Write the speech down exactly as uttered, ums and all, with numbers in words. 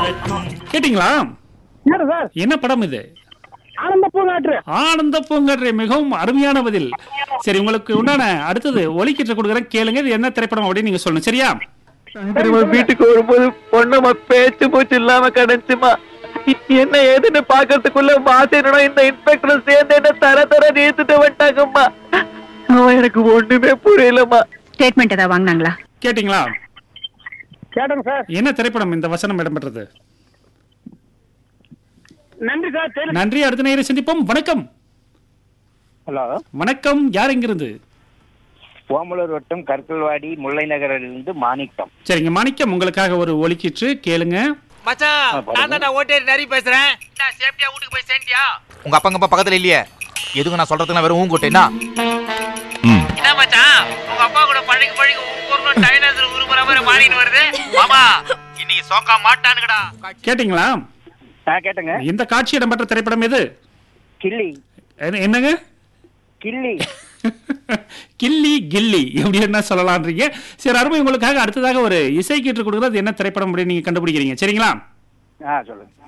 கேட்டீங்களா? சார் என்ன படம் இது? ஆனந்த பூங்காற்று. ஆனந்த பூங்காற்று. மிகவும் அருமையான பதில். சரி, உங்களுக்கு உண்டான அடுத்தது ஒலிக்கிட்டு கொடுக்குறேன், கேளுங்க. இது என்ன திரைப்படம் அப்படின்னு நீங்க சொல்லணும், சரியா? வீட்டுக்கு வரும்போது பொண்ணுமா பேச்சு மூச்சு இல்லாம கிடைச்சுமா, என்ன ஏதுன்னு பாக்கிறதுக்குள்ள மாத்திரணும் இந்த இன்ஸ்பெக்டர் சேர்ந்து என்ன தர தர நீத்துட்டு வந்துட்டாங்கம்மா. அவன் எனக்கு ஒண்ணுமே புரியலம்மா. ஸ்டேட்மெண்ட் ஏதாவது வாங்கினாங்களா? கேட்டீங்களா? கேட்டேங்க சார். என்ன திரைப்படம் இந்த வசனம் இடம்பெற்றது? நன்றி சார். தெரியல. நன்றி. அடுத்த நேரம் சந்திப்போம். வணக்கம். ஹலோ, வணக்கம். யார் எங்கிருந்து? ஓமலூர் வட்டம் கற்கல்வாடி முல்லை நகரிலிருந்து மாணிக்கம். சரிங்க மாணிக்கம், உங்களுக்காக ஒரு ஒலிக்கிட்டு கேளுங்க. மச்சான், நான் தான் ஓட்டேரி நரி பேசுறேன். நான் சேஃப்டியா வீட்டுக்கு போய் சேர்ந்தியா? உங்க அப்பங்க அப்பா பக்கத்துல இல்லையே, எதுக்கு நான் சொல்றதுக்கு வெறும் ஊங்கோட்டேனா? என்ன மச்சான், உங்க அப்பா கூட பழகி பழகி ஒவ்வொரு டைனோசர் உருமுறை மாதிரி மாறின்னு வருது. மாமா, இன்னைக்கு சோக்கா மாட்டானுங்கடா. கேட்டீங்களா? நான் கேட்டேங்க. இந்த காட்சி இடம்பெற்ற திரைப்படம் எது? கில்லி. என்ன- என்னங்க? கில்லி. கில்லி கில்லி எப்படி என்ன சொல்லலாம்ன்றீங்க. சரி, அருமை. உங்களுக்காக அடுத்ததாக ஒரு இசை கீற்று கொடுக்குறது என்ன திரைப்படம் அப்படின்னு நீங்க கண்டுபிடிக்கிறீங்க, சரிங்களா? ஆ சொல்லுங்க.